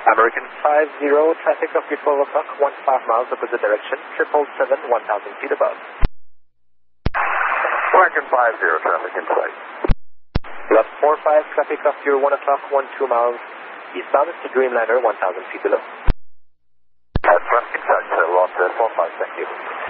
American 50, traffic of 12 o'clock, 15 miles opposite direction, 777, 1,000 feet above. American 50, traffic in sight. Plus 45, traffic of 1 o'clock, 12 miles eastbound to Dreamliner, 1,000 feet below. Traffic in sight, 45, thank you.